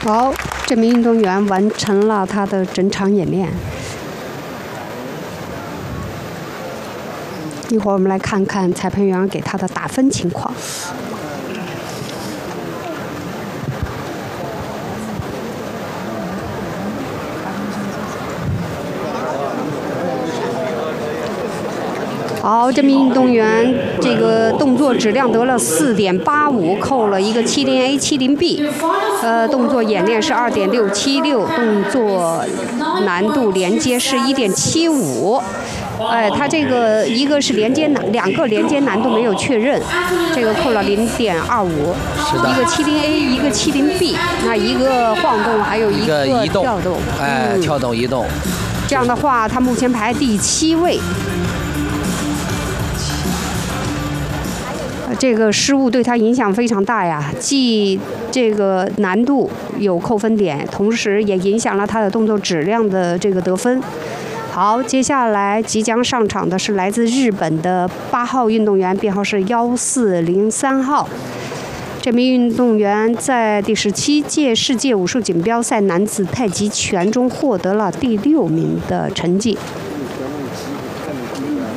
好，这名运动员完成了他的整场演练。一会儿我们来看看裁判员给他的打分情况。好，这名运动员这个动作质量得了4.85，扣了一个70A 70B，动作演练是2.676，动作难度连接是1.75。他这个一个是连接两个连接难度没有确认，这个扣了0.25，一个70A，一个70B，那一个晃动，还有一个跳动， 跳动移动。 这样的话，他目前排第7位。这个失误对他影响非常大呀，既这个难度有扣分点，同时也影响了他的动作质量的这个得分。好，接下来即将上场的是来自日本的8号运动员，编号是1403号。这名运动员在第17届世界武术锦标赛男子太极拳中获得了第6名的成绩。